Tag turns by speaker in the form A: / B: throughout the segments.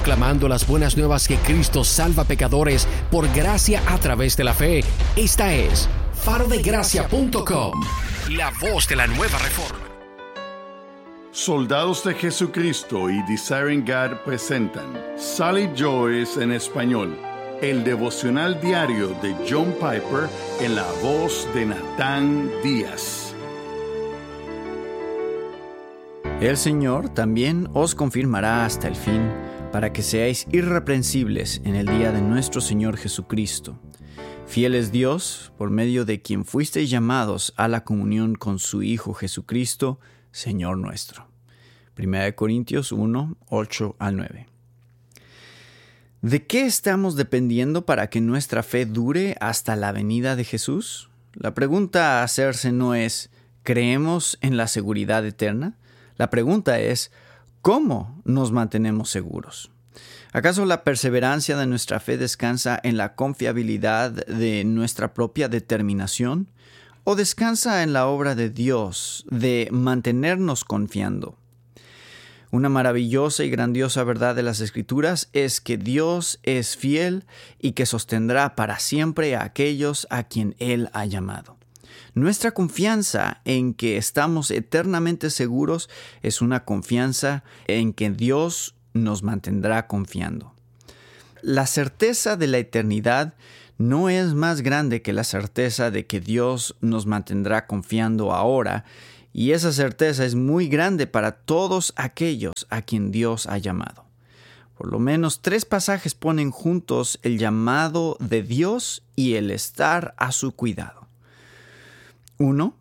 A: proclamando las buenas nuevas que Cristo salva pecadores por gracia a través de la fe. Esta es farodegracia.com, la voz de la nueva reforma.
B: Soldados de Jesucristo y Desiring God presentan Sally Joyce en español, el devocional diario de John Piper en la voz de Natán Díaz.
C: El Señor también os confirmará hasta el fin, para que seáis irreprensibles en el día de nuestro Señor Jesucristo. Fiel es Dios, por medio de quien fuisteis llamados a la comunión con su Hijo Jesucristo, Señor nuestro. 1 Corintios 1, 8 al 9. ¿De qué estamos dependiendo para que nuestra fe dure hasta la venida de Jesús? La pregunta a hacerse no es, ¿creemos en la seguridad eterna? La pregunta es, ¿cómo nos mantenemos seguros? ¿Acaso la perseverancia de nuestra fe descansa en la confiabilidad de nuestra propia determinación? ¿O descansa en la obra de Dios de mantenernos confiando? Una maravillosa y grandiosa verdad de las Escrituras es que Dios es fiel y que sostendrá para siempre a aquellos a quien Él ha llamado. Nuestra confianza en que estamos eternamente seguros es una confianza en que Dios nos mantendrá confiando. La certeza de la eternidad no es más grande que la certeza de que Dios nos mantendrá confiando ahora, y esa certeza es muy grande para todos aquellos a quien Dios ha llamado. Por lo menos 3 pasajes ponen juntos el llamado de Dios y el estar a su cuidado. 1.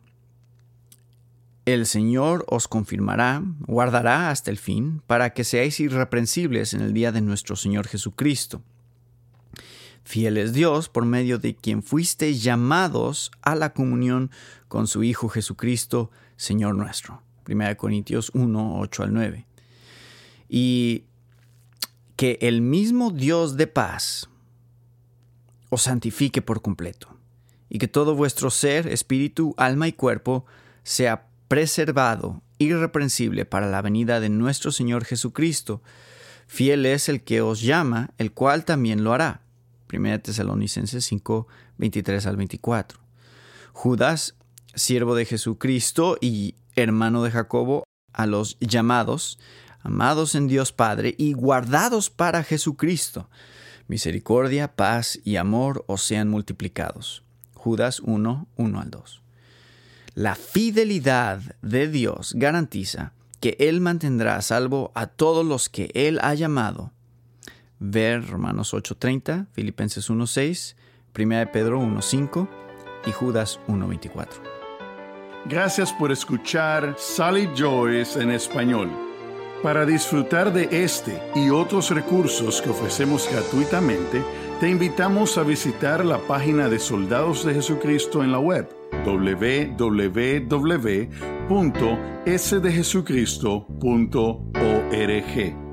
C: El Señor os confirmará, guardará hasta el fin, para que seáis irreprensibles en el día de nuestro Señor Jesucristo. Fiel es Dios, por medio de quien fuisteis llamados a la comunión con su Hijo Jesucristo, Señor nuestro. 1 Corintios 1, 8 al 9. Y que el mismo Dios de paz os santifique por completo, y que todo vuestro ser, espíritu, alma y cuerpo sea preservado, irreprensible para la venida de nuestro Señor Jesucristo. Fiel es el que os llama, el cual también lo hará. 1 Tesalonicenses 5, 23 al 24. Judas, siervo de Jesucristo y hermano de Jacobo, a los llamados, amados en Dios Padre y guardados para Jesucristo. Misericordia, paz y amor os sean multiplicados. Judas 1, 1 al 2. La fidelidad de Dios garantiza que Él mantendrá a salvo a todos los que Él ha llamado. Ver Romanos 8:30, Filipenses 1:6, 1 Pedro 1:5 y Judas 1:24.
B: Gracias por escuchar Sally Joyce en español. Para disfrutar de este y otros recursos que ofrecemos gratuitamente, te invitamos a visitar la página de Soldados de Jesucristo en la web www.sdejesucristo.org.